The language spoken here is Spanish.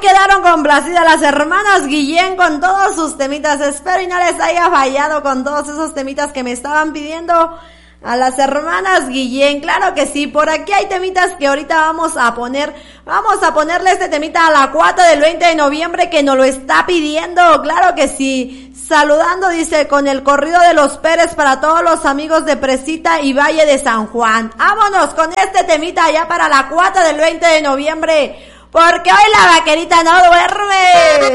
quedaron complacidas las hermanas Guillén con todos sus temitas. Espero y no les haya fallado con todos esos temitas que me estaban pidiendo a las hermanas Guillén. Claro que sí, por aquí hay temitas que ahorita vamos a ponerle este temita a la cuata del 20 de noviembre que nos lo está pidiendo. Claro que sí. Saludando, dice, con el corrido de los Pérez para todos los amigos de Presita y Valle de San Juan. Vámonos con este temita ya para la cuata del 20 de noviembre, porque hoy la vaquerita no duerme.